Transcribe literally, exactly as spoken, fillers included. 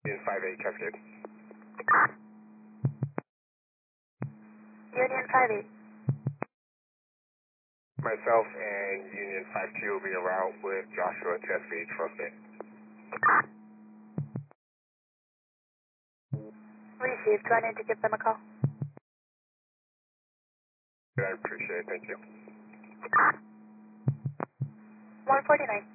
Union five eight, Cascade. Union five eight. Myself and Union five two will be en route with Joshua to S V H First Day. Received. Do I need to give them a call? I appreciate it, thank you. one forty-nine.